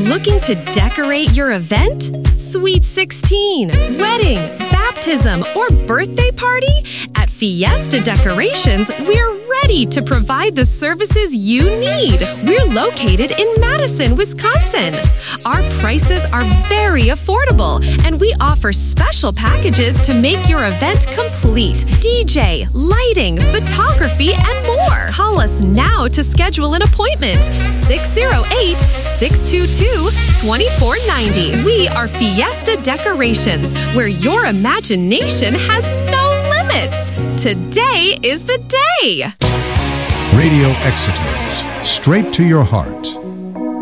Looking to decorate your event? Sweet 16, wedding, baptism, or birthday party? At Fiesta Decorations, we're ready to provide the services you need. We're located in Madison, Wisconsin. Our prices are very affordable, and we offer special packages to make your event complete. DJ, lighting, photography, and more. Call us now to schedule an appointment. 608-622-2490. We are Fiesta Decorations, where your imagination has no limits. Today is the day. Radio Exeter's, straight to your heart.